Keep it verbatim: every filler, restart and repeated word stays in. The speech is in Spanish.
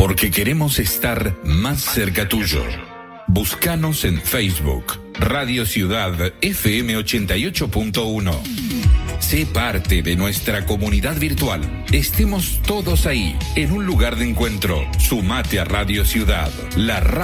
Porque queremos estar más cerca tuyo. Búscanos en Facebook, Radio Ciudad F M ochenta y ocho punto uno. Sé parte de nuestra comunidad virtual. Estemos todos ahí, en un lugar de encuentro. Sumate a Radio Ciudad, la radio